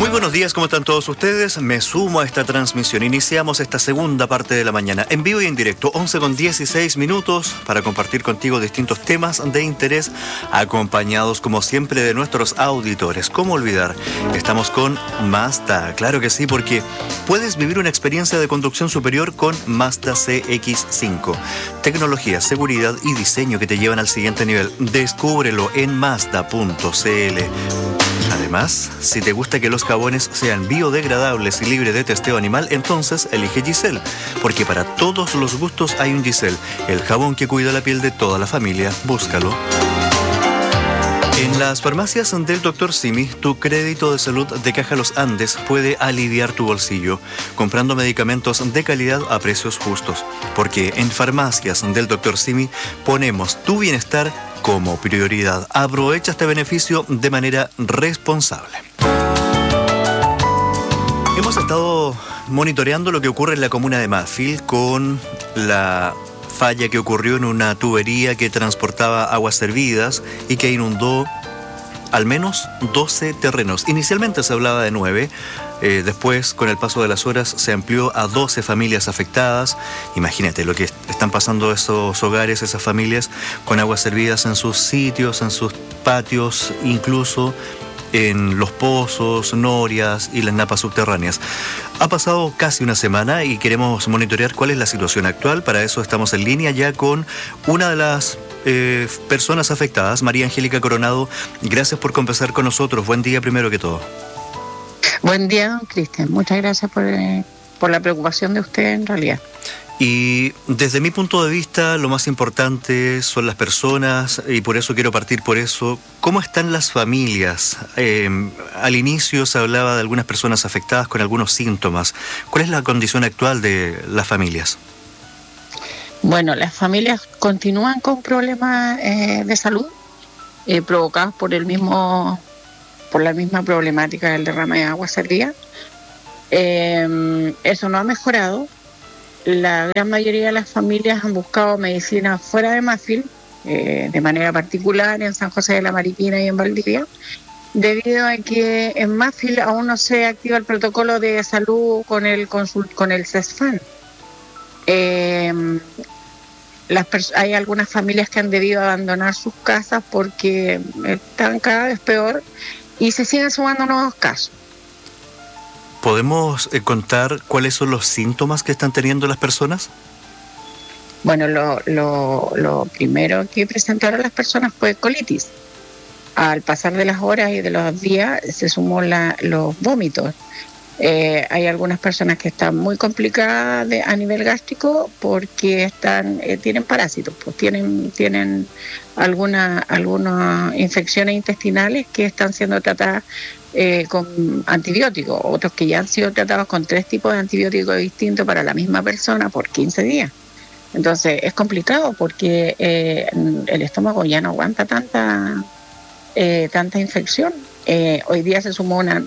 Muy buenos días, ¿cómo están todos ustedes? Me sumo a esta transmisión. Iniciamos esta segunda parte de la mañana, en vivo y en directo, 11:16, para compartir contigo distintos temas de interés, acompañados como siempre de nuestros auditores. ¿Cómo olvidar? Estamos con Mazda, claro que sí, porque puedes vivir una experiencia de conducción superior con Mazda CX-5. Tecnología, seguridad y diseño que te llevan al siguiente nivel. Descúbrelo en Mazda.cl. Además, si te gusta que los jabones sean biodegradables y libres de testeo animal, entonces elige Giselle, porque para todos los gustos hay un Giselle, el jabón que cuida la piel de toda la familia. Búscalo. En las farmacias del Dr. Simi, tu crédito de salud de Caja Los Andes puede aliviar tu bolsillo, comprando medicamentos de calidad a precios justos. Porque en farmacias del Dr. Simi ponemos tu bienestar como prioridad. Aprovecha este beneficio de manera responsable. Hemos estado monitoreando lo que ocurre en la comuna de Mafil con la falla que ocurrió en una tubería que transportaba aguas servidas y que inundó al menos 12 terrenos. Inicialmente se hablaba de 9, después con el paso de las horas se amplió a 12 familias afectadas. Imagínate lo que están pasando esos hogares, esas familias, con aguas servidas en sus sitios, en sus patios, incluso en los pozos, norias y las napas subterráneas. Ha pasado casi una semana y queremos monitorear cuál es la situación actual. Para eso estamos en línea ya con una de las personas afectadas, María Angélica Coronado. Gracias por conversar con nosotros. Buen día primero que todo. Buen día, don Cristian. Muchas gracias por la preocupación de usted en realidad. Y desde mi punto de vista, lo más importante son las personas, y por eso quiero partir por eso. ¿Cómo están las familias? Al inicio se hablaba de algunas personas afectadas con algunos síntomas. ¿Cuál es la condición actual de las familias? Bueno, las familias continúan con problemas de salud provocados por la misma problemática del derrame de agua servida. Eso no ha mejorado. La gran mayoría de las familias han buscado medicina fuera de Mafil, de manera particular en San José de la Maripina y en Valdivia, debido a que en Mafil aún no se activa el protocolo de salud con el CESFAN. Hay algunas familias que han debido abandonar sus casas porque están cada vez peor y se siguen sumando nuevos casos. ¿Podemos contar cuáles son los síntomas que están teniendo las personas? Bueno, lo primero que presentaron las personas fue colitis. Al pasar de las horas y de los días se sumó los vómitos. Hay algunas personas que están muy complicadas a nivel gástrico porque tienen parásitos, pues tienen algunas infecciones intestinales que están siendo tratadas con antibióticos, otros que ya han sido tratados con 3 tipos de antibióticos distintos para la misma persona por 15 días. Entonces es complicado porque el estómago ya no aguanta tanta infección. Hoy día se sumó una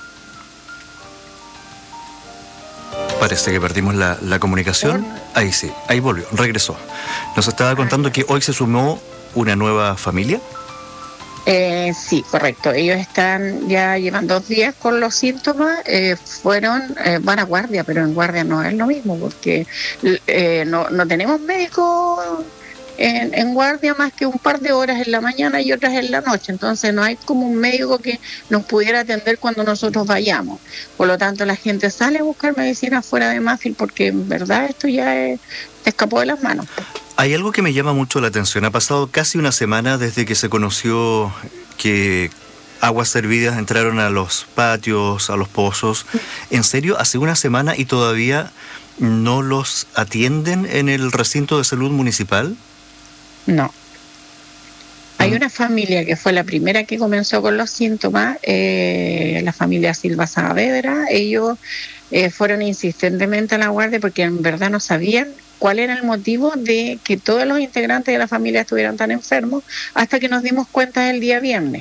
Parece que perdimos la comunicación. Ahí sí, ahí volvió, regresó. Nos estaba contando que hoy se sumó una nueva familia. Sí, correcto. Ellos ya llevan 2 días con los síntomas. Van a guardia, pero en guardia no es lo mismo porque no tenemos médicos en guardia más que un par de horas en la mañana y otras en la noche. Entonces no hay como un médico que nos pudiera atender cuando nosotros vayamos. Por lo tanto, la gente sale a buscar medicina fuera de Mafil porque en verdad esto ya se escapó de las manos. Hay algo que me llama mucho la atención. Ha pasado casi una semana desde que se conoció que aguas servidas entraron a los patios, a los pozos. ¿En serio? ¿Hace una semana y todavía no los atienden en el recinto de salud municipal? No. Hay una familia que fue la primera que comenzó con los síntomas, la familia Silva Saavedra. Ellos fueron insistentemente a la guardia porque en verdad no sabían cuál era el motivo de que todos los integrantes de la familia estuvieran tan enfermos, hasta que nos dimos cuenta el día viernes.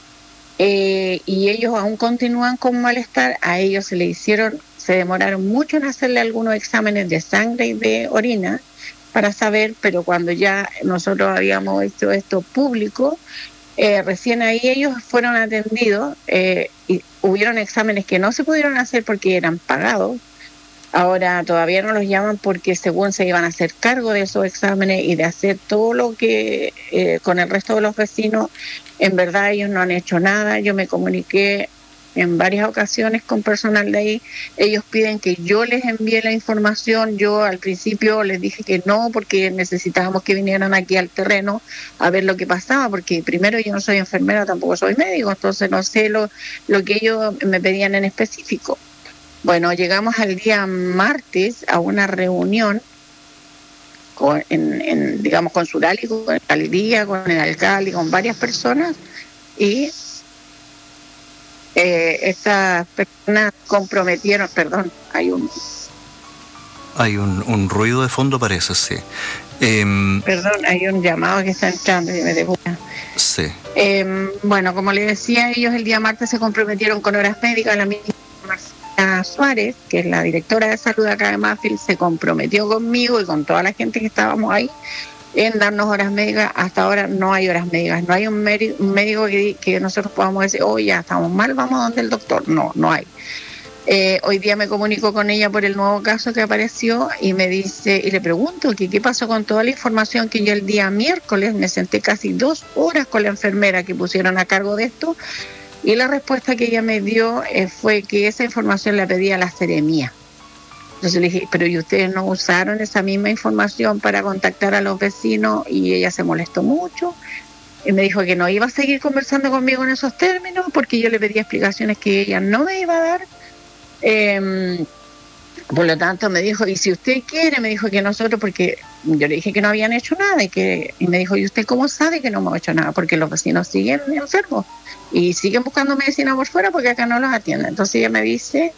Y ellos aún continúan con malestar. A ellos se demoraron mucho en hacerle algunos exámenes de sangre y de orina para saber, pero cuando ya nosotros habíamos hecho esto público, Recién ahí ellos fueron atendidos y hubieron exámenes que no se pudieron hacer porque eran pagados. Ahora todavía no los llaman porque según se iban a hacer cargo de esos exámenes y de hacer todo lo que con el resto de los vecinos, en verdad ellos no han hecho nada. Yo me comuniqué en varias ocasiones con personal de ahí. Ellos piden que yo les envíe la información. Yo al principio les dije que no, porque necesitábamos que vinieran aquí al terreno a ver lo que pasaba, porque primero yo no soy enfermera, tampoco soy médico, entonces no sé lo que ellos me pedían en específico. Bueno, llegamos al día martes a una reunión digamos, con Surali, con la alcaldía, con el alcalde, con varias personas, y estas personas comprometieron, perdón, hay un ruido de fondo, parece, sí. Perdón, hay un llamado que está entrando y me devuelve. Sí. Bueno, como les decía, ellos el día martes se comprometieron con horas médicas. La ministra Marcela Suárez, que es la directora de salud acá de Mapfre, se comprometió conmigo y con toda la gente que estábamos ahí en darnos horas médicas. Hasta ahora no hay horas médicas, no hay un médico que nosotros podamos decir, oh, ya estamos mal, vamos a donde el doctor. No hay. Hoy día me comunico con ella por el nuevo caso que apareció y me dice, y le pregunto que qué pasó con toda la información que yo el día miércoles me senté casi 2 horas con la enfermera que pusieron a cargo de esto, y la respuesta que ella me dio fue que esa información la pedía a la Seremía. Entonces le dije, pero ¿y ustedes no usaron esa misma información para contactar a los vecinos? Y ella se molestó mucho y me dijo que no iba a seguir conversando conmigo en esos términos porque yo le pedía explicaciones que ella no me iba a dar. Por lo tanto me dijo, y si usted quiere, me dijo que nosotros, porque yo le dije que no habían hecho nada, y me dijo, ¿y usted cómo sabe que no hemos hecho nada? Porque los vecinos siguen enfermos y siguen buscando medicina por fuera porque acá no los atienden. Entonces ella me dice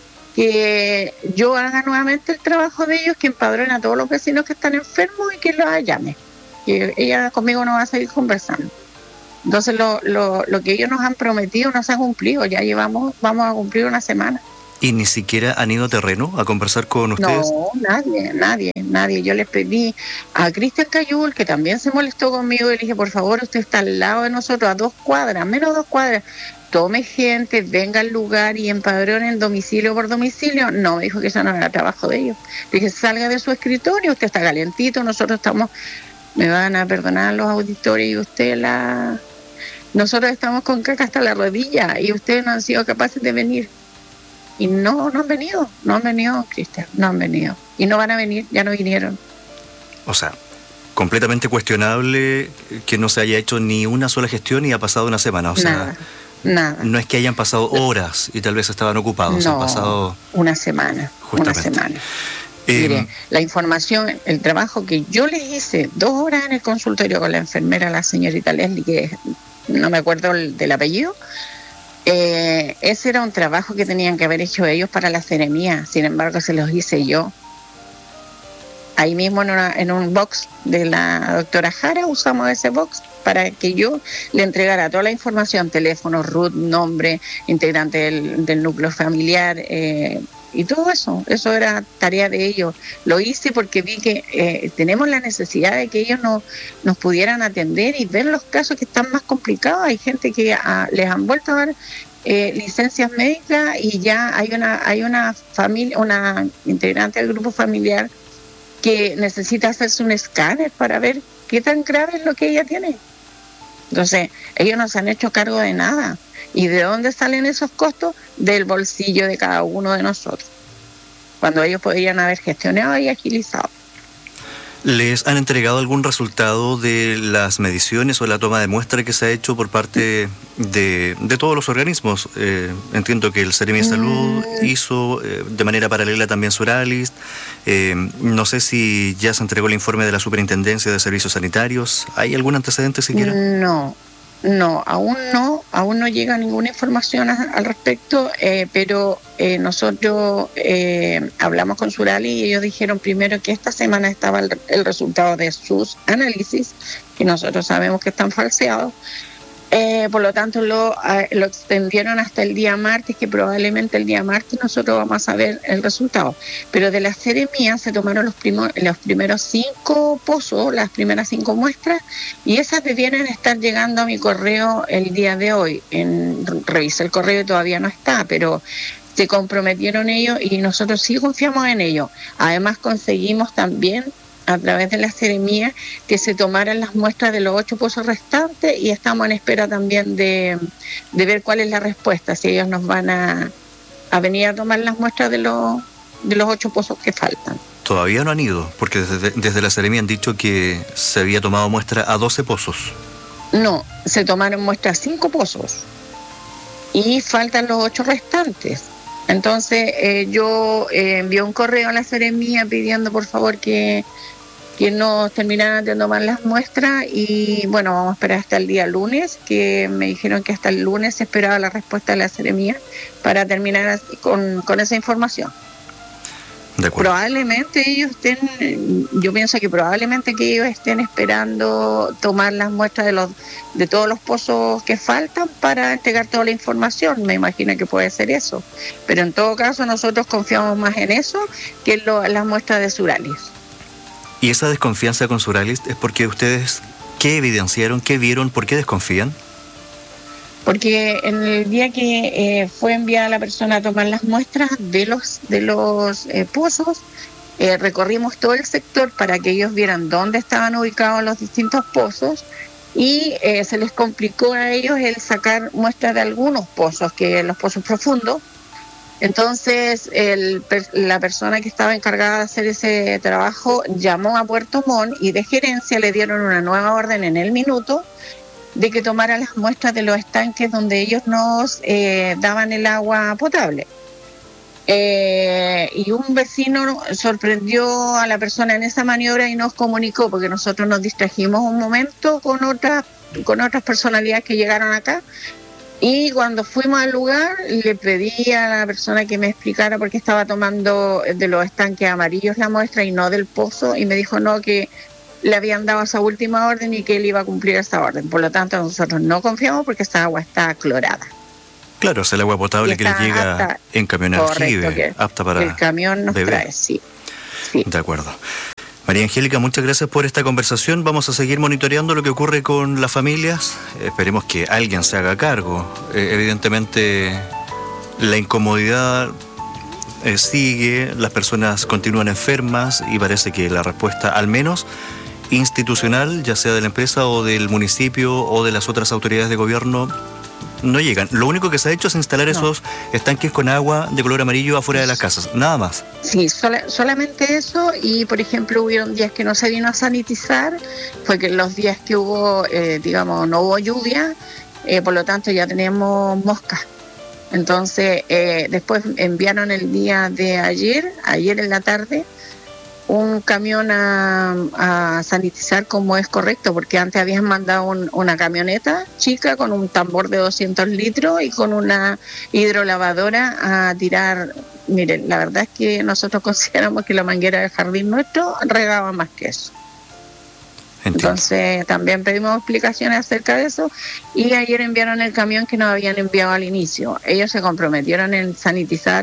que yo haga nuevamente el trabajo de ellos, que empadrone a todos los vecinos que están enfermos y que los llame, que ella conmigo no va a seguir conversando. Entonces lo que ellos nos han prometido no se ha cumplido. Ya vamos a cumplir una semana. ¿Y ni siquiera han ido a terreno a conversar con ustedes? No, nadie. Yo les pedí a Cristian Cayul, que también se molestó conmigo, y le dije, por favor, usted está al lado de nosotros, a 2 cuadras, menos 2 cuadras. Tome gente, venga al lugar y empadrone domicilio por domicilio. No, me dijo que eso no era trabajo de ellos. Le dije, salga de su escritorio, usted está calentito, nosotros estamos, me van a perdonar los auditores, y nosotros estamos con caca hasta la rodilla y ustedes no han sido capaces de venir. Y no han venido, Cristian, no han venido. Y no van a venir, ya no vinieron. O sea, completamente cuestionable que no se haya hecho ni una sola gestión y ha pasado una semana. O sea, nada. No es que hayan pasado horas y tal vez estaban ocupados, no, han pasado... una semana, justamente. Una semana. Mire, la información, el trabajo que yo les hice 2 horas en el consultorio con la enfermera, la señorita Leslie, que no me acuerdo del apellido, ese era un trabajo que tenían que haber hecho ellos para la Seremía. Sin embargo, se los hice yo. Ahí mismo en un box de la doctora Jara usamos ese box para que yo le entregara toda la información, teléfono, RUT, nombre, integrante del núcleo familiar, y todo eso. Eso era tarea de ellos. Lo hice porque vi que tenemos la necesidad de que ellos nos pudieran atender y ver los casos que están más complicados. Hay gente que les han vuelto a dar licencias médicas y ya hay una familia, una integrante del grupo familiar que necesita hacerse un escáner para ver qué tan grave es lo que ella tiene. Entonces, ellos no se han hecho cargo de nada. ¿Y de dónde salen esos costos? Del bolsillo de cada uno de nosotros, cuando ellos podrían haber gestionado y agilizado. ¿Les han entregado algún resultado de las mediciones o la toma de muestra que se ha hecho por parte de todos los organismos? Entiendo que el Seremi de Salud hizo de manera paralela también Suralis. No sé si ya se entregó el informe de la Superintendencia de Servicios Sanitarios. ¿Hay algún antecedente siquiera? No, aún no llega ninguna información al respecto, pero nosotros hablamos con Surali y ellos dijeron primero que esta semana estaba el resultado de sus análisis, que nosotros sabemos que están falseados, Por lo tanto, lo extendieron hasta el día martes, que probablemente el día martes nosotros vamos a saber el resultado. Pero de la seremía se tomaron los primeros 5 pozos, las primeras 5 muestras, y esas debieran estar llegando a mi correo el día de hoy. Revisé el correo y todavía no está, pero se comprometieron ellos y nosotros sí confiamos en ellos. Además, conseguimos también a través de la seremía que se tomaran las muestras de los 8 pozos restantes, y estamos en espera también de ver cuál es la respuesta, si ellos nos van a venir a tomar las muestras de los 8 pozos que faltan. Todavía no han ido, porque desde la seremía han dicho que se había tomado muestra a 12 pozos. No, se tomaron muestras a 5 pozos y faltan los 8 restantes. Entonces yo envié un correo a la seremía pidiendo por favor que nos terminaran de tomar las muestras, y bueno, vamos a esperar hasta el día lunes, que me dijeron que hasta el lunes se esperaba la respuesta de la seremía para terminar con esa información. De acuerdo. Probablemente ellos yo pienso que probablemente que ellos estén esperando tomar las muestras de todos los pozos que faltan para entregar toda la información. Me imagino que puede ser eso, pero en todo caso nosotros confiamos más en eso que en las muestras de Suralis. ¿Y esa desconfianza con Suralis es porque ustedes qué evidenciaron, qué vieron, por qué desconfían? Porque en el día que fue enviada la persona a tomar las muestras de los pozos, recorrimos todo el sector para que ellos vieran dónde estaban ubicados los distintos pozos, y se les complicó a ellos el sacar muestras de algunos pozos, que los pozos profundos. Entonces la persona que estaba encargada de hacer ese trabajo llamó a Puerto Montt, y de gerencia le dieron una nueva orden en el minuto de que tomara las muestras de los estanques donde ellos nos daban el agua potable. Y un vecino sorprendió a la persona en esa maniobra y nos comunicó, porque nosotros nos distrajimos un momento con otras personalidades que llegaron acá. Y cuando fuimos al lugar, le pedí a la persona que me explicara por qué estaba tomando de los estanques amarillos la muestra y no del pozo, y me dijo no, que le habían dado esa última orden y que él iba a cumplir esa orden. Por lo tanto, nosotros no confiamos porque esa agua está clorada. Claro, es el agua potable que les llega apta, en camión aljibe, apta para el camión nos beber. Trae, sí. De acuerdo. María Angélica, muchas gracias por esta conversación. Vamos a seguir monitoreando lo que ocurre con las familias. Esperemos que alguien se haga cargo. Evidentemente, la incomodidad sigue, las personas continúan enfermas, y parece que la respuesta, al menos institucional, ya sea de la empresa o del municipio o de las otras autoridades de gobierno, no llegan. Lo único que se ha hecho es instalar esos estanques con agua de color amarillo afuera de las casas, nada más. Sí, solamente eso. Y por ejemplo, hubieron días que no se vino a sanitizar, fue que los días que hubo, no hubo lluvia, por lo tanto ya tenemos moscas. Entonces, después enviaron el día de ayer en la tarde, un camión a sanitizar como es correcto, porque antes habían mandado una camioneta chica con un tambor de 200 litros y con una hidrolavadora a tirar. Miren, la verdad es que nosotros consideramos que la manguera del jardín nuestro regaba más que eso. Entiendo. Entonces también pedimos explicaciones acerca de eso, y ayer enviaron el camión que nos habían enviado al inicio. Ellos se comprometieron en sanitizar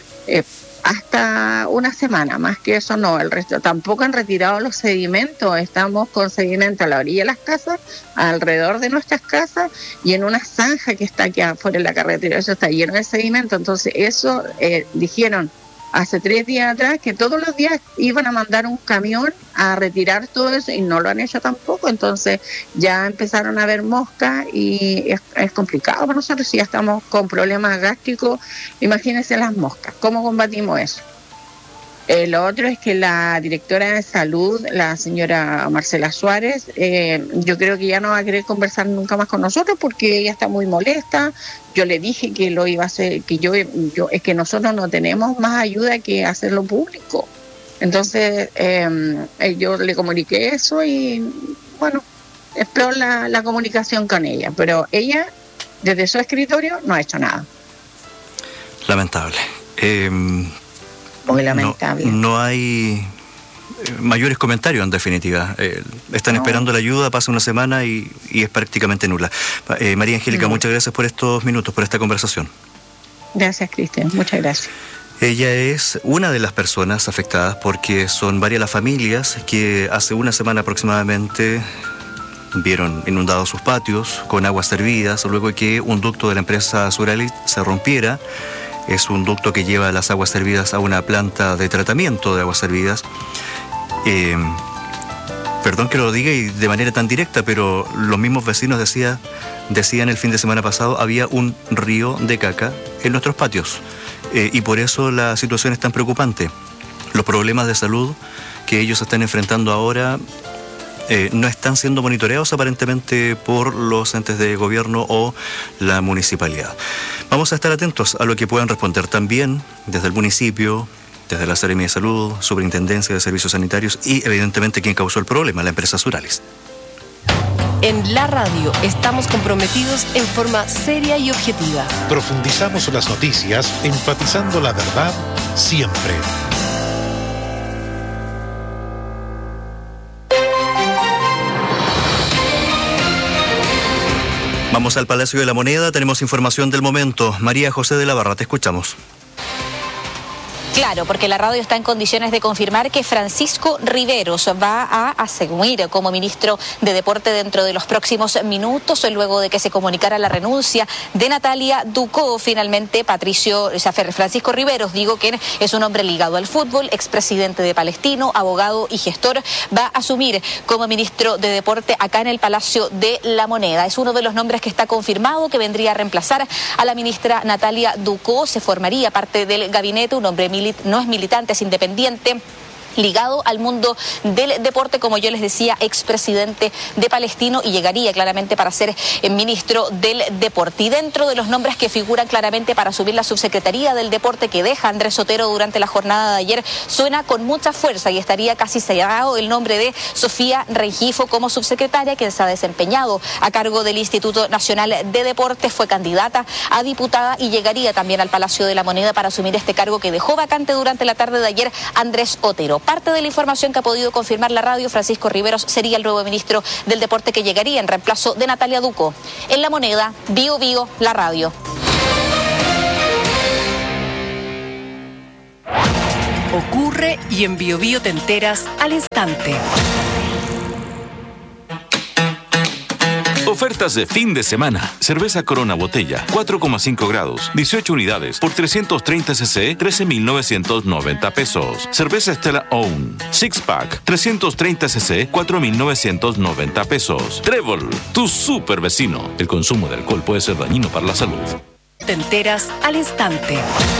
hasta una semana, más que eso no. El resto tampoco han retirado los sedimentos. Estamos con sedimento a la orilla de las casas, alrededor de nuestras casas, y en una zanja que está aquí afuera en la carretera, eso está lleno de sedimento. Entonces eso dijeron hace 3 días atrás que todos los días iban a mandar un camión a retirar todo eso, y no lo han hecho tampoco. Entonces ya empezaron a haber moscas, y es complicado para nosotros. Si ya estamos con problemas gástricos, imagínense las moscas. ¿Cómo combatimos eso? Lo otro es que la directora de salud, la señora Marcela Suárez, yo creo que ya no va a querer conversar nunca más con nosotros, porque ella está muy molesta. Yo le dije que lo iba a hacer, que yo es que nosotros no tenemos más ayuda que hacerlo público. Entonces yo le comuniqué eso, y bueno, espero la comunicación con ella, pero ella desde su escritorio no ha hecho nada. Lamentable. Muy lamentable. No hay mayores comentarios, en definitiva. Están esperando la ayuda, pasa una semana y es prácticamente nula. María Angélica, muchas gracias por estos minutos, por esta conversación. Gracias, Cristian. Muchas gracias. Ella es una de las personas afectadas porque son varias las familias que hace una semana aproximadamente vieron inundados sus patios con aguas servidas luego de que un ducto de la empresa Suralis se rompiera. Es un ducto que lleva las aguas servidas a una planta de tratamiento de aguas servidas. Perdón que lo diga y de manera tan directa, pero los mismos vecinos decían el fin de semana pasado, había un río de caca en nuestros patios. Y por eso la situación es tan preocupante. Los problemas de salud que ellos están enfrentando ahora no están siendo monitoreados aparentemente por los entes de gobierno o la municipalidad. Vamos a estar atentos a lo que puedan responder también desde el municipio, desde la Seremi de Salud, Superintendencia de Servicios Sanitarios y evidentemente quien causó el problema, la empresa Suralis. En la radio estamos comprometidos en forma seria y objetiva. Profundizamos las noticias, enfatizando la verdad siempre. Vamos al Palacio de la Moneda, tenemos información del momento. María José de la Barra, te escuchamos. Claro, porque la radio está en condiciones de confirmar que Francisco Riveros va a asumir como ministro de Deporte dentro de los próximos minutos, luego de que se comunicara la renuncia de Natalia Ducó. Finalmente, Francisco Riveros, quien es un hombre ligado al fútbol, expresidente de Palestino, abogado y gestor, va a asumir como ministro de Deporte acá en el Palacio de la Moneda. Es uno de los nombres que está confirmado, que vendría a reemplazar a la ministra Natalia Ducó. Se formaría parte del gabinete un hombre no es militante, es independiente, ligado al mundo del deporte, como yo les decía, expresidente de Palestino, y llegaría claramente para ser ministro del deporte. Y dentro de los nombres que figuran claramente para subir la subsecretaría del deporte que deja Andrés Otero durante la jornada de ayer, suena con mucha fuerza y estaría casi sellado el nombre de Sofía Rengifo como subsecretaria, quien se ha desempeñado a cargo del Instituto Nacional de Deportes, fue candidata a diputada y llegaría también al Palacio de la Moneda para asumir este cargo que dejó vacante durante la tarde de ayer Andrés Otero. Parte de la información que ha podido confirmar la radio, Francisco Riveros sería el nuevo ministro del Deporte que llegaría en reemplazo de Natalia Ducó. En La Moneda, Bio Bio, la radio. Ocurre y en Bio Bio te enteras al instante. Ofertas de fin de semana. Cerveza Corona botella, 4,5 grados, 18 unidades, por 330 cc, 13,990 pesos. Cerveza Stella Own, 6-pack, 330 cc, 4,990 pesos. Trébol, tu super vecino. El consumo de alcohol puede ser dañino para la salud. Te enteras al instante.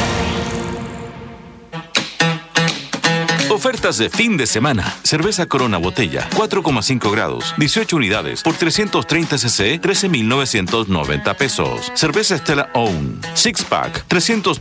Ofertas de fin de semana. Cerveza Corona botella, 4,5 grados, 18 unidades, por 330 cc, 13,990 pesos. Cerveza Stella Own, 6-pack, 330